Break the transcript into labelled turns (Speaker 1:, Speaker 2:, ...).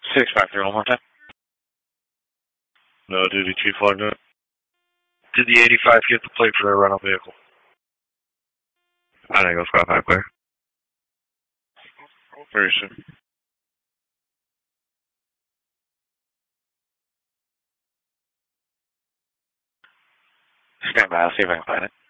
Speaker 1: 653 one more time.
Speaker 2: No duty, Chief Lieutenant.
Speaker 1: Did the 85 get the plate for their rental vehicle?
Speaker 2: I think I'll Scott back there. Very soon.
Speaker 1: Stand by, I'll see if I can find it.